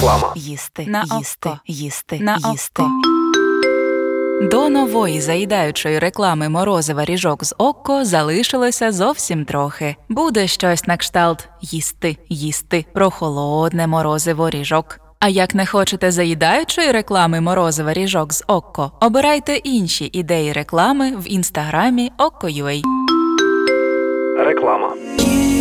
Реклама. Їсти, На їсти, око. їсти, На їсти. око. До нової заїдаючої реклами морозива ріжок з Окко залишилося зовсім трохи. Буде щось на кшталт «їсти, їсти» про холодне морозиво ріжок. А як не хочете заїдаючої реклами морозива ріжок з Окко, обирайте інші ідеї реклами в інстаграмі Okko.ua. Реклама.